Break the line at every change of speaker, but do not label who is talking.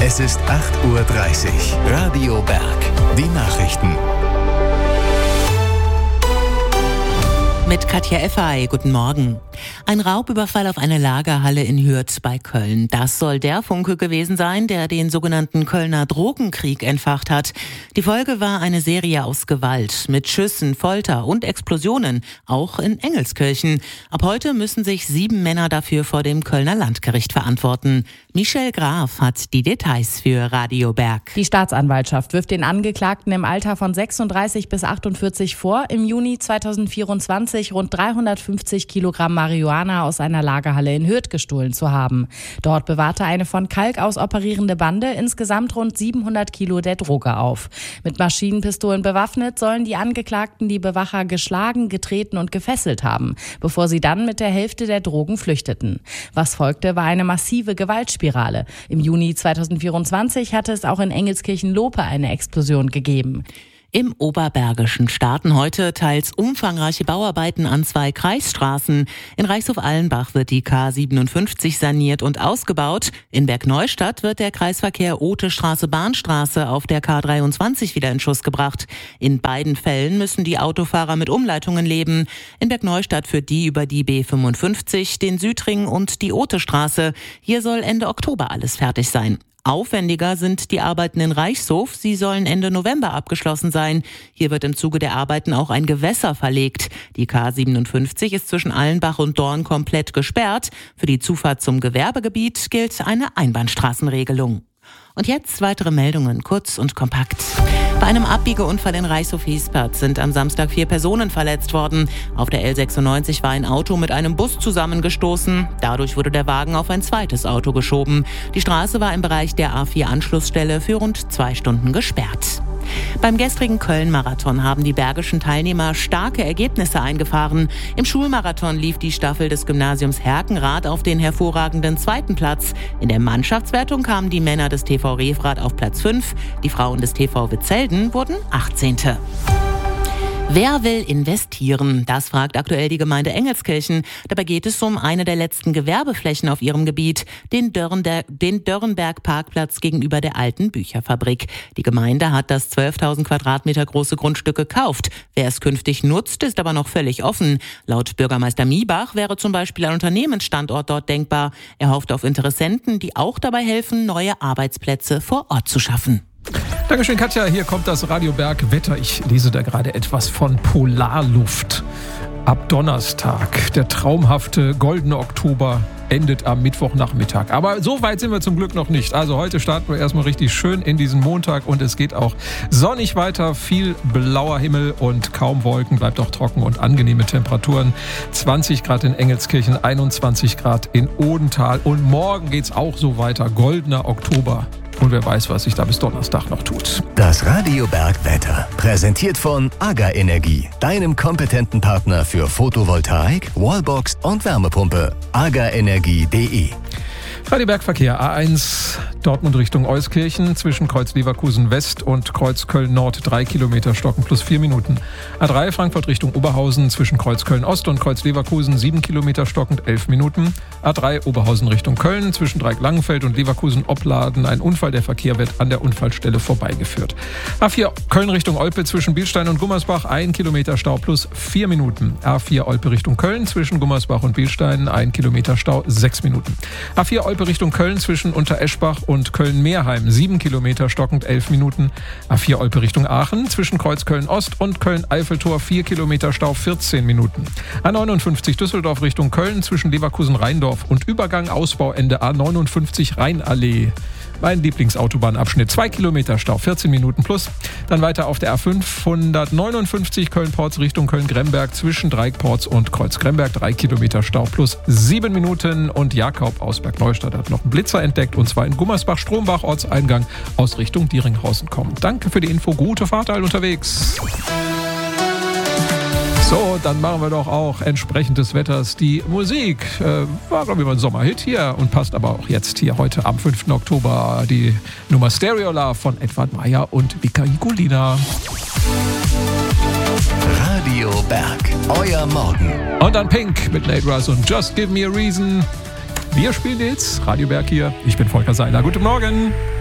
Es ist 8:30 Uhr. Radio Berg. Die Nachrichten.
Mit Katja Effay, guten Morgen. Ein Raubüberfall auf eine Lagerhalle in Hürth bei Köln. Das soll der Funke gewesen sein, der den sogenannten Kölner Drogenkrieg entfacht hat. Die Folge war eine Serie aus Gewalt mit Schüssen, Folter und Explosionen, auch in Engelskirchen. Ab heute müssen sich 7 Männer dafür vor dem Kölner Landgericht verantworten. Michelle Graf hat die Details für Radio Berg.
Die Staatsanwaltschaft wirft den Angeklagten im Alter von 36 bis 48 vor, im Juni 2024 rund 350 Kilogramm Marihuana aus einer Lagerhalle in Hürth gestohlen zu haben. Dort bewahrte eine von Kalk aus operierende Bande insgesamt rund 700 Kilo der Droge auf. Mit Maschinenpistolen bewaffnet sollen die Angeklagten die Bewacher geschlagen, getreten und gefesselt haben, bevor sie dann mit der Hälfte der Drogen flüchteten. Was folgte, war eine massive Gewaltspirale. Im Juni 2024 hatte es auch in Engelskirchen-Lope eine Explosion gegeben.
Im Oberbergischen starten heute teils umfangreiche Bauarbeiten an 2 Kreisstraßen. In Reichshof-Allenbach wird die K57 saniert und ausgebaut. In Bergneustadt wird der Kreisverkehr Otestraße-Bahnstraße auf der K23 wieder in Schuss gebracht. In beiden Fällen müssen die Autofahrer mit Umleitungen leben. In Bergneustadt führt die über die B55, den Südring und die Otestraße. Hier soll Ende Oktober alles fertig sein. Aufwendiger sind die Arbeiten in Reichshof. Sie sollen Ende November abgeschlossen sein. Hier wird im Zuge der Arbeiten auch ein Gewässer verlegt. Die K57 ist zwischen Allenbach und Dorn komplett gesperrt. Für die Zufahrt zum Gewerbegebiet gilt eine Einbahnstraßenregelung. Und jetzt weitere Meldungen, kurz und kompakt. Bei einem Abbiegeunfall in Reichshof-Hiespert sind am Samstag 4 Personen verletzt worden. Auf der L96 war ein Auto mit einem Bus zusammengestoßen. Dadurch wurde der Wagen auf ein zweites Auto geschoben. Die Straße war im Bereich der A4-Anschlussstelle für rund 2 Stunden gesperrt. Beim gestrigen Köln-Marathon haben die bergischen Teilnehmer starke Ergebnisse eingefahren. Im Schulmarathon lief die Staffel des Gymnasiums Herkenrath auf den hervorragenden 2. Platz. In der Mannschaftswertung kamen die Männer des TV Refrath auf Platz 5. Die Frauen des TV Witzelden wurden 18. Wer will investieren? Das fragt aktuell die Gemeinde Engelskirchen. Dabei geht es um eine der letzten Gewerbeflächen auf ihrem Gebiet, den Dörrenberg-Parkplatz gegenüber der alten Bücherfabrik. Die Gemeinde hat das 12.000 Quadratmeter große Grundstück gekauft. Wer es künftig nutzt, ist aber noch völlig offen. Laut Bürgermeister Miebach wäre zum Beispiel ein Unternehmensstandort dort denkbar. Er hofft auf Interessenten, die auch dabei helfen, neue Arbeitsplätze vor Ort zu schaffen.
Dankeschön, Katja. Hier kommt das Radio Berg Wetter. Ich lese da gerade etwas von Polarluft. Ab Donnerstag, der traumhafte goldene Oktober, endet am Mittwochnachmittag. Aber so weit sind wir zum Glück noch nicht. Also heute starten wir erstmal richtig schön in diesen Montag und es geht auch sonnig weiter. Viel blauer Himmel und kaum Wolken, bleibt auch trocken und angenehme Temperaturen. 20 Grad in Engelskirchen, 21 Grad in Odenthal und morgen geht's auch so weiter. Goldener Oktober. Und wer weiß, was sich da bis Donnerstag noch tut.
Das Radio Berg Wetter, präsentiert von AGA Energie, deinem kompetenten Partner für Photovoltaik, Wallbox und Wärmepumpe. agaenergie.de.
Radio Berg Verkehr A1 Dortmund Richtung Euskirchen zwischen Kreuz Leverkusen West und Kreuz Köln Nord 3 Kilometer stocken plus 4 Minuten. A3 Frankfurt Richtung Oberhausen zwischen Kreuz Köln Ost und Kreuz Leverkusen 7 Kilometer stockend 11 Minuten. A3 Oberhausen Richtung Köln zwischen Dreieck Langenfeld und Leverkusen Opladen ein Unfall. Der Verkehr wird an der Unfallstelle vorbeigeführt. A4 Köln Richtung Olpe zwischen Bilstein und Gummersbach 1 Kilometer Stau plus 4 Minuten. A4 Olpe Richtung Köln zwischen Gummersbach und Bilstein 1 Kilometer Stau 6 Minuten. A4 Olpe Richtung Köln zwischen Untereschbach und Köln-Meerheim 7 Kilometer stockend 11 Minuten. A4 Olpe Richtung Aachen zwischen Kreuz Köln-Ost und Köln-Eiffeltor 4 Kilometer Stau 14 Minuten. A59 Düsseldorf Richtung Köln zwischen Leverkusen-Rheindorf und Übergang Ausbauende A59 Rheinallee. Mein Lieblingsautobahnabschnitt. 2 Kilometer Stau, 14 Minuten plus. Dann weiter auf der A559 Köln-Porz Richtung Köln-Gremberg zwischen Dreieckporz und Kreuz-Gremberg. 3 Kilometer Stau plus 7 Minuten. Und Jakob aus Bergneustadt hat noch einen Blitzer entdeckt. Und zwar in Gummersbach-Strombach, Ortseingang aus Richtung Dieringhausen kommen. Danke für die Info. Gute Fahrt all unterwegs. So, dann machen wir doch auch entsprechend des Wetters die Musik. War, glaube ich, mal ein Sommerhit hier und passt aber auch jetzt hier heute am 5. Oktober die Nummer Stereo Love von Edward Meyer und Vika Ikulina.
Radio Berg, euer Morgen.
Und dann Pink mit Nate Russ und Just Give Me a Reason. Wir spielen jetzt Radio Berg hier. Ich bin Volker Seiler. Guten Morgen.